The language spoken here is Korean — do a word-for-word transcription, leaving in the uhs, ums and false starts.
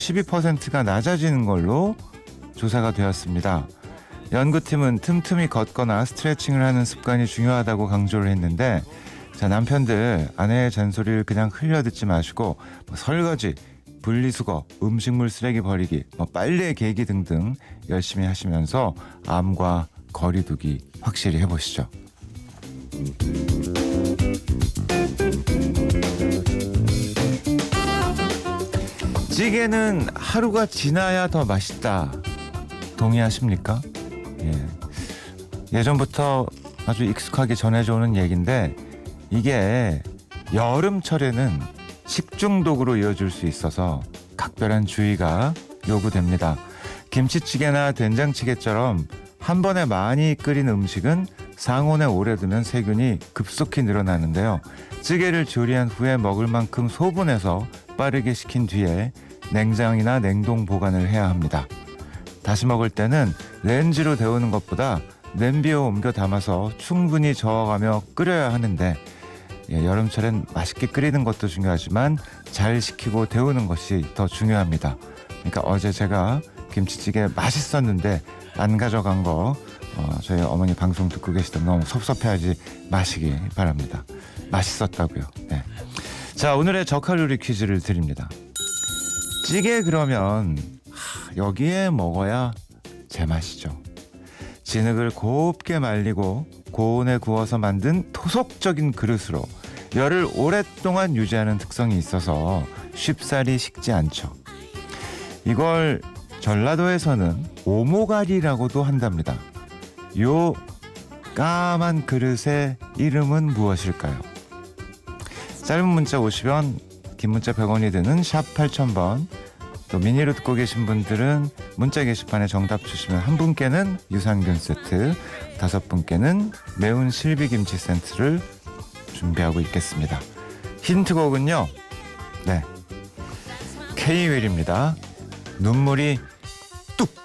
십이 퍼센트가 낮아지는 걸로 조사가 되었습니다. 연구팀은 틈틈이 걷거나 스트레칭을 하는 습관이 중요하다고 강조를 했는데, 자, 남편들 아내의 잔소리를 그냥 흘려듣지 마시고 뭐 설거지, 분리수거, 음식물 쓰레기 버리기, 뭐 빨래 개기 등등 열심히 하시면서 암과 거리두기 확실히 해보시죠. 찌개는 하루가 지나야 더 맛있다. 동의하십니까? 예. 예전부터 아주 익숙하게 전해져 오는 얘기인데, 이게 여름철에는 식중독으로 이어질 수 있어서 각별한 주의가 요구됩니다. 김치찌개나 된장찌개처럼 한 번에 많이 끓인 음식은 상온에 오래 두면 세균이 급속히 늘어나는데요. 찌개를 조리한 후에 먹을 만큼 소분해서 빠르게 식힌 뒤에 냉장이나 냉동 보관을 해야 합니다. 다시 먹을 때는 렌즈로 데우는 것보다 냄비에 옮겨 담아서 충분히 저어가며 끓여야 하는데, 예, 여름철엔 맛있게 끓이는 것도 중요하지만 잘 식히고 데우는 것이 더 중요합니다. 그러니까 어제 제가 김치찌개 맛있었는데 안 가져간 거 어, 저희 어머니 방송 듣고 계시다 너무 섭섭해하지 마시기 바랍니다. 맛있었다고요. 네. 자, 오늘의 저칼로리 퀴즈를 드립니다. 찌개 그러면 하, 여기에 먹어야 제맛이죠. 진흙을 곱게 말리고 고온에 구워서 만든 토속적인 그릇으로 열을 오랫동안 유지하는 특성이 있어서 쉽사리 식지 않죠. 이걸 전라도에서는 오모가리라고도 한답니다. 요 까만 그릇의 이름은 무엇일까요? 짧은 문자 오십 원, 긴 문자 백 원이 드는 샵 팔천 번, 또 미니로 듣고 계신 분들은 문자 게시판에 정답 주시면 한 분께는 유산균 세트, 다섯 분께는 매운 실비김치 세트를 준비하고 있겠습니다. 힌트곡은요, 네, K-웰입니다. 눈물이